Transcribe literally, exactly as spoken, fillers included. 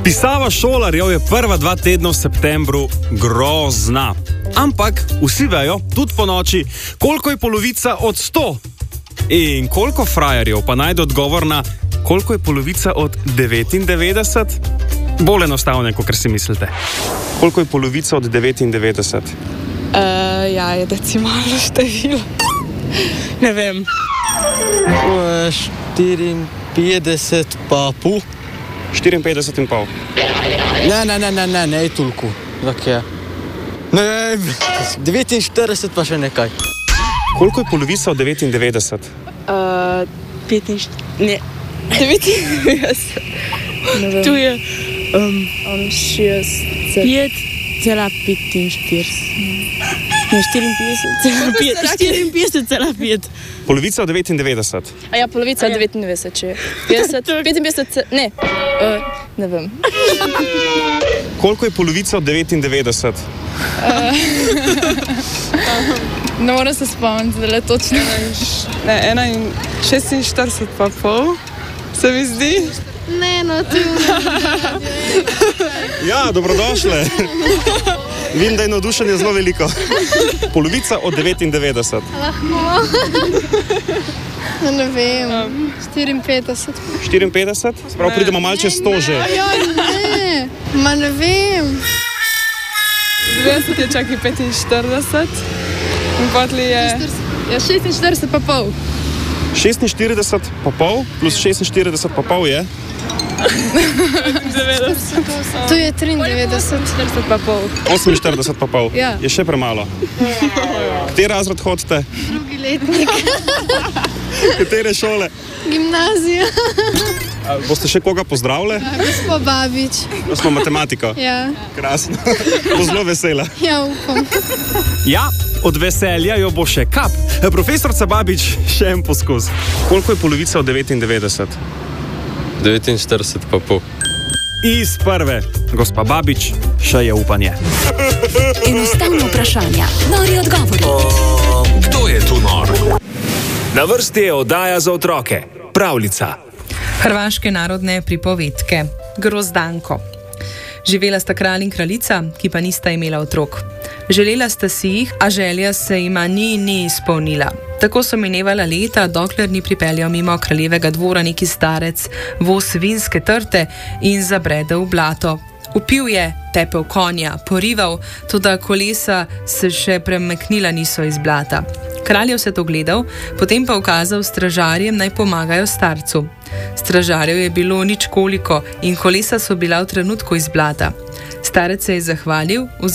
Pisava šolarjev je prva dva tedna v septembru grozna. Ampak vsi vejo, tudi po noči, koliko je polovica od sto. In koliko frajerjev pa najde odgovor na, koliko je polovica od devetindevetdeset? Bolj enostavno, kot si mislite. Koliko je polovica od devetindevetdeset? Uh, ja, je decimalno število. Ne vem. štiriinpetdeset pa pol. štiriinpetdeset in pol. Ne, ne, ne, ne, ne, ne, toliko. Okay. Ne, devetinštirideset pa še nekaj. Koliko je polovica od devetindevetdeset? Uh, petinštirideset. Ne, devetindevetdeset. Tu je um, um, šest. pet cela petinštirideset. Ne, štiriinpetdeset cela pet. štiriinpetdeset cela pet. Polovica od devetindevetdeset. A ja, polovica od devetindevetdeset, če je. petdeset, petinpetdeset, ne. Uh, ne vem. Koliko je polovica od devetindevetdeset? Uh, ne moram se spomniti, da je točno. Ne, ena in šestinštirideset pa pol, se mi zdi. Ne, no, tu. Ja, dobrodošle. Vem, da je navdušenje zelo veliko. Polovica od devetindevetdeset. Lahko. Ne vem, štiriinpetdeset. štiriinpetdeset? Sprav pridemo malo čez sto že. Ja, ne, ma ne vem. dvajset je čakaj petinštirideset. In potli je... Ja, šestinštirideset pa pol. šestinštirideset pa pol plus šestinštirideset pa pol je? devetdeset. Tu je triindevetdeset. štirideset pa pol. oseminštirideset pa pol. Ja. Je še premalo. Kateri razred hodite? Drugi letnik. Katere šole? Gimnazija. A boste še koga pozdravili? Gospod Babič. Da smo matematiko. Ja. Krasno. Bo zelo vesela. Ja, upam. Ja, od veselja jo bo še kap. Profesorca Babič, še en poskus. Koliko je polovica od devetindevetdeset? devetinštirideset pa pol. Iz prve. Gospa Babič, še je upanje. Enostavno vprašanje. Nori odgovori. O, kdo je tu nor? Na vrsti je oddaja za otroke. Pravljica. Hrvaške narodne pripovedke. Grozdanko. Živela sta kralj in kraljica, ki pa nista imela otrok. Želela sta si jih, a želja se jima ni ni izpolnila. Tako so minevala leta, dokler ni pripeljal mimo kraljevega dvora neki starec, voz vinske trte in zabredel v blato. Upil je, tepel konja, porival, toda kolesa se še premaknila niso iz blata. Kralj je vse to gledal, potem pa ukazal stražarjem, naj pomagajo starcu. Stražarjev je bilo nič koliko in kolesa so bila v trenutku iz blata. Starec se je zahvalil,